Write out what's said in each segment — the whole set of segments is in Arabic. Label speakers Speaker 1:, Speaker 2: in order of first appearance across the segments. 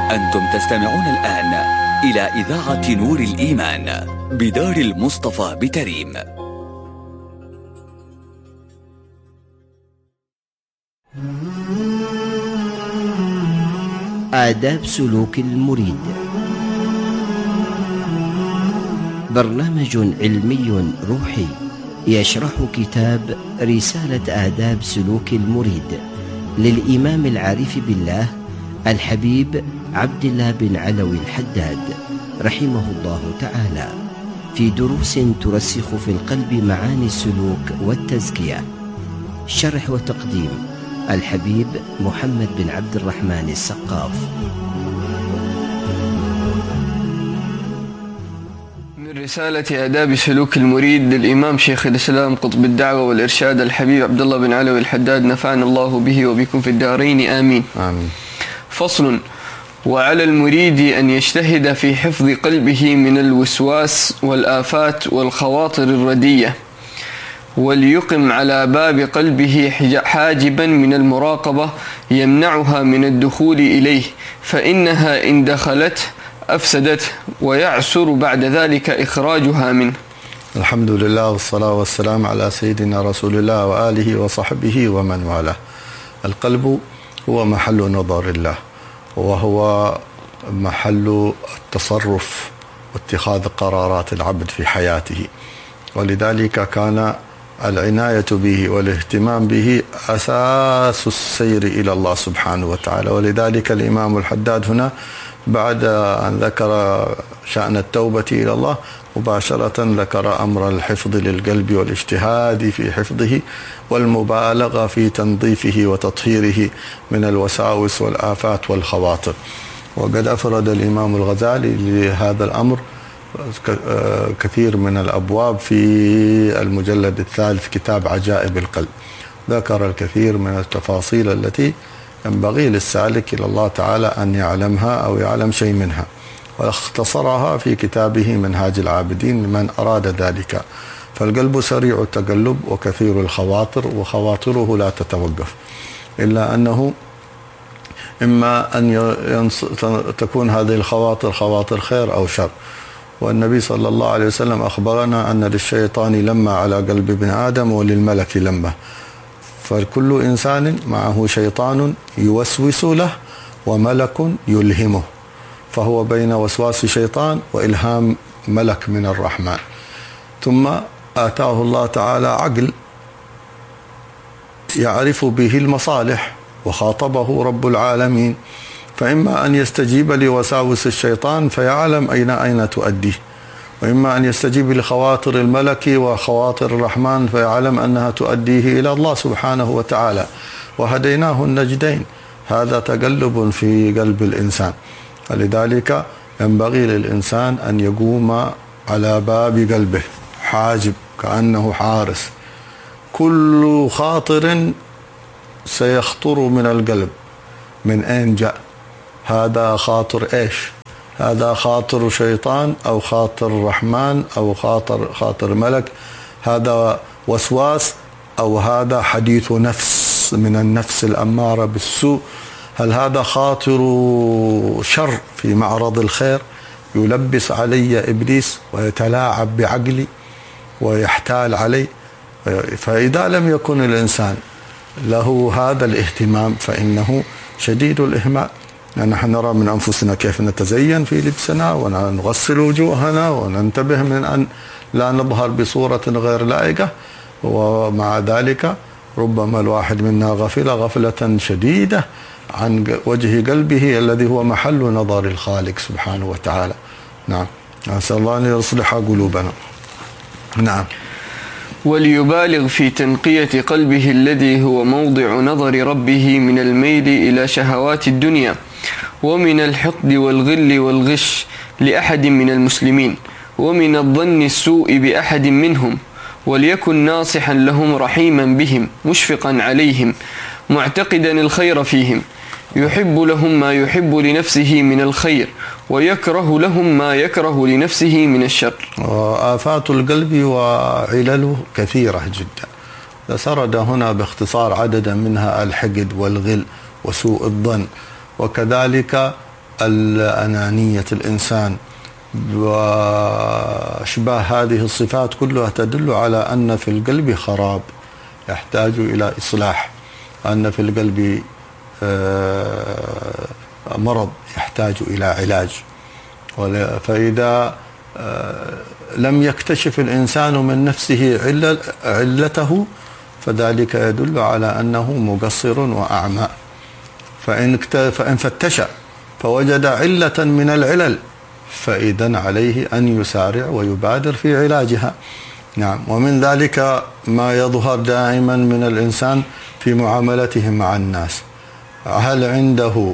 Speaker 1: أنتم تستمعون الآن إلى إذاعة نور الإيمان بدار المصطفى بتريم.
Speaker 2: آداب سلوك المريد، برنامج علمي روحي يشرح كتاب رسالة آداب سلوك المريد للإمام العارف بالله الحبيب عبد الله بن علوي الحداد رحمه الله تعالى، في دروس ترسخ في القلب معاني السلوك والتزكية. شرح وتقديم الحبيب محمد بن عبد الرحمن السقاف.
Speaker 3: من رسالة آداب سلوك المريد للإمام شيخ الإسلام قطب الدعوة والإرشاد الحبيب عبد الله بن علوي الحداد، نفعنا الله به وبكم في الدارين آمين.
Speaker 4: آمين.
Speaker 3: فصل: وعلى المريد أن يجتهد في حفظ قلبه من الوسواس والآفات والخواطر الردية، وليقم على باب قلبه حاجبا من المراقبة يمنعها من الدخول إليه، فإنها إن دخلت أفسدته ويعسر بعد ذلك إخراجها منه.
Speaker 4: الحمد لله والصلاة والسلام على سيدنا رسول الله وآله وصحبه ومن والاه. القلب هو محل نظر الله، وهو محل التصرف واتخاذ قرارات العبد في حياته، ولذلك كان العناية به والاهتمام به أساس السير إلى الله سبحانه وتعالى. ولذلك الإمام الحداد هنا بعد أن ذكر شأن التوبة إلى الله مباشرة ذكر أمر الحفظ للقلب والاجتهاد في حفظه والمبالغة في تنظيفه وتطهيره من الوساوس والآفات والخواطر. وقد أفرد الإمام الغزالي لهذا الأمر كثير من الأبواب في المجلد الثالث كتاب عجائب القلب، ذكر الكثير من التفاصيل التي ينبغي للسالك إلى الله تعالى أن يعلمها أو يعلم شيء منها، واختصرها في كتابه منهاج العابدين لمن أراد ذلك. فالقلب سريع التقلب وكثير الخواطر، وخواطره لا تتوقف، إلا أنه إما أن تكون هذه الخواطر خواطر خير أو شر. والنبي صلى الله عليه وسلم أخبرنا أن للشيطان لما على قلب ابن آدم وللملك لمة، فكل إنسان معه شيطان يوسوس له وملك يلهمه، فهو بين وسواس شيطان وإلهام ملك من الرحمن. ثم آتاه الله تعالى عقل يعرف به المصالح، وخاطبه رب العالمين، فإما أن يستجيب لوساوس الشيطان فيعلم أين تؤديه، وإما أن يستجيب لخواطر الملك وخواطر الرحمن فيعلم أنها تؤديه إلى الله سبحانه وتعالى. وهديناه النجدين، هذا تقلب في قلب الإنسان. ولذلك ينبغي للإنسان أن يقوم على باب قلبه حاجب كأنه حارس. كل خاطر سيخطر من القلب من أين جاء؟ هذا خاطر إيش؟ هذا خاطر شيطان أو خاطر رحمن أو خاطر ملك؟ هذا وسواس أو هذا حديث نفس من النفس الأمارة بالسوء؟ هل هذا خاطر شر في معرض الخير يلبس علي إبليس ويتلاعب بعقلي ويحتال علي؟ فإذا لم يكن الإنسان له هذا الاهتمام فإنه شديد الإهمال. نحن نرى من أنفسنا كيف نتزين في لبسنا ونغسل وجوهنا وننتبه من أن لا نظهر بصورة غير لائقة، ومع ذلك ربما الواحد منا غفلة شديدة عن وجه قلبه الذي هو محل نظر الخالق سبحانه وتعالى. نعم، أسأل الله أن يصلح قلوبنا. نعم.
Speaker 3: وليبالغ في تنقية قلبه الذي هو موضع نظر ربه من الميل إلى شهوات الدنيا ومن الحقد والغل والغش لأحد من المسلمين ومن الظن السوء بأحد منهم، وليكن ناصحا لهم رحيما بهم مشفقا عليهم معتقدا الخير فيهم، يحب لهم ما يحب لنفسه من الخير ويكره لهم ما يكره لنفسه من الشر.
Speaker 4: وآفات القلب وعلله كثيرة جدا، سرد هنا باختصار عددا منها: الحقد والغل وسوء الظن، وكذلك أنانية الإنسان وأشباه هذه الصفات كلها تدل على أن في القلب خراب يحتاج إلى إصلاح، أن في القلب مرض يحتاج إلى علاج. فإذا لم يكتشف الإنسان من نفسه علته فذلك يدل على أنه مقصر وأعمى. فإن فتش فوجد علة من العلل فإذن عليه أن يسارع ويبادر في علاجها. نعم. ومن ذلك ما يظهر دائما من الإنسان في معاملته مع الناس، هل عنده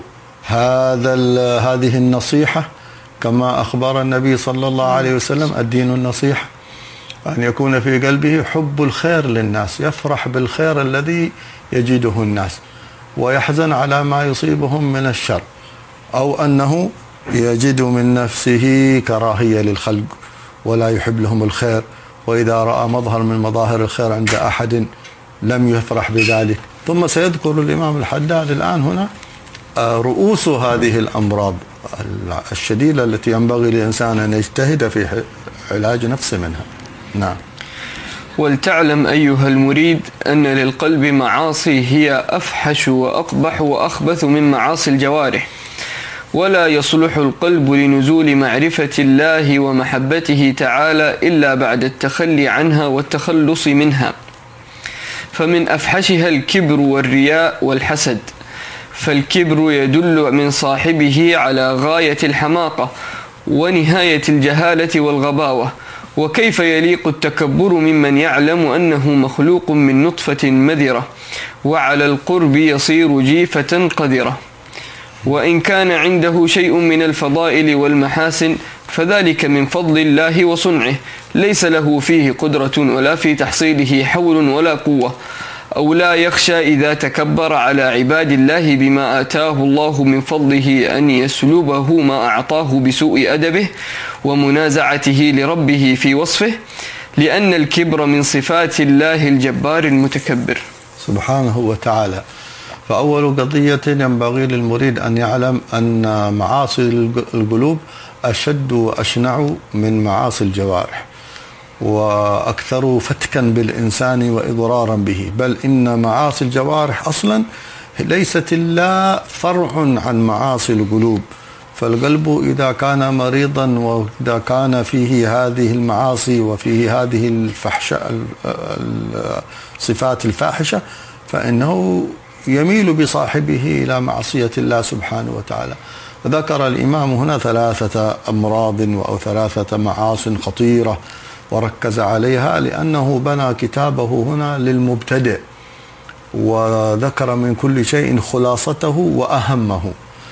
Speaker 4: هذه النصيحة كما أخبر النبي صلى الله عليه وسلم الدين النصيحة، أن يكون في قلبه حب الخير للناس، يفرح بالخير الذي يجده الناس ويحزن على ما يصيبهم من الشر، أو أنه يجد من نفسه كراهية للخلق ولا يحب لهم الخير، وإذا رأى مظهر من مظاهر الخير عند أحد لم يفرح بذلك. ثم سيذكر الإمام الحداد الآن هنا رؤوس هذه الأمراض الشديدة التي ينبغي للإنسان أن يجتهد في علاج نفسه منها. نعم.
Speaker 3: ولتعلم أيها المريد أن للقلب معاصي هي أفحش وأقبح وأخبث من معاصي الجوارح، ولا يصلح القلب لنزول معرفة الله ومحبته تعالى إلا بعد التخلي عنها والتخلص منها. فمن أفحشها الكبر والرياء والحسد، فالكبر يدل من صاحبه على غاية الحماقة ونهاية الجهالة والغباوة. وكيف يليق التكبر ممن يعلم أنه مخلوق من نطفة مذرة وعلى القرب يصير جيفة قذرة؟ وإن كان عنده شيء من الفضائل والمحاسن فذلك من فضل الله وصنعه، ليس له فيه قدرة ولا في تحصيله حول ولا قوة. أو لا يخشى إذا تكبر على عباد الله بما آتاه الله من فضله أن يسلبه ما أعطاه بسوء أدبه ومنازعته لربه في وصفه، لأن الكبر من صفات الله الجبار المتكبر
Speaker 4: سبحانه وتعالى. فأول قضية ينبغي للمريد أن يعلم أن معاصي القلوب أشد وأشنع من معاصي الجوارح، وأكثر فتكا بالإنسان وإضرارا به، بل إن معاصي الجوارح أصلا ليست إلا فرع عن معاصي القلوب. فالقلب إذا كان مريضا وإذا كان فيه هذه المعاصي وفيه هذه الصفات الفاحشة فإنه يميل بصاحبه إلى معصية الله سبحانه وتعالى. ذكر الإمام هنا 3 أمراض أو 3 معاصٍ خطيرة وركز عليها لأنه بنى كتابه هنا للمبتدئ، وذكر من كل شيء خلاصته وأهمه.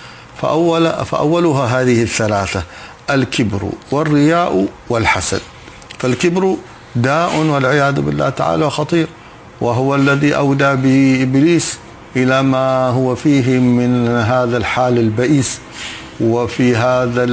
Speaker 4: فأولها هذه 3: الكبر والرياء والحسد. فالكبر داء والعياذ بالله تعالى خطير، وهو الذي أودى به إبليس إلى ما هو فيه من هذا الحال البئيس وفي هذا